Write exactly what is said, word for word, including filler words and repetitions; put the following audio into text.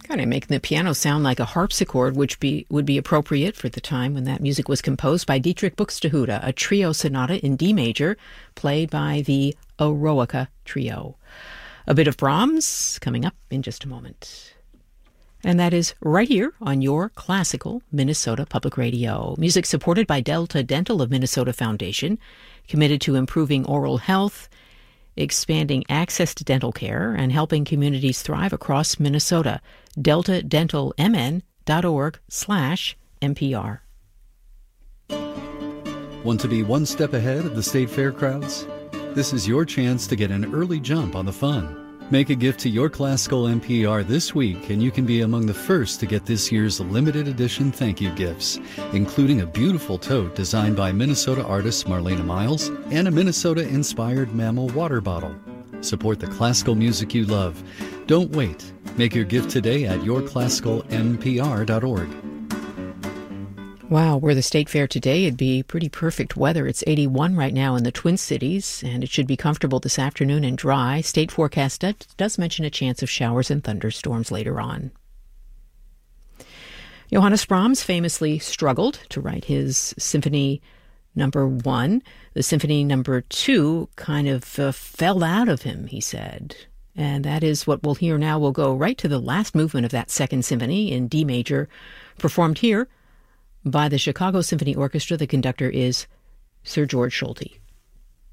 Kind of making the piano sound like a harpsichord, which be would be appropriate for the time when that music was composed by Dietrich Buxtehude, a trio sonata in D major, played by the Eroica Trio. A bit of Brahms coming up in just a moment. And that is right here on your classical Minnesota Public Radio. Music supported by Delta Dental of Minnesota Foundation, committed to improving oral health, expanding access to dental care, and helping communities thrive across Minnesota. delta dental m n dot org slash M P R. Want to be one step ahead of the state fair crowds? This is your chance to get an early jump on the fun. Make a gift to your classical N P R this week, and you can be among the first to get this year's limited edition thank you gifts, including a beautiful tote designed by Minnesota artist Marlena Miles and a Minnesota-inspired mammal water bottle. Support the classical music you love. Don't wait. Make your gift today at your classical m p r dot org. Wow, we're the State Fair today. It'd be pretty perfect weather. It's eighty-one right now in the Twin Cities, and it should be comfortable this afternoon and dry. State forecast does, does mention a chance of showers and thunderstorms later on. Johannes Brahms famously struggled to write his Symphony Number One. The Symphony Number Two kind of uh, fell out of him, he said. And that is what we'll hear now. We'll go right to the last movement of that Second Symphony in D major, performed here by the Chicago Symphony Orchestra. The conductor is Sir George Solti.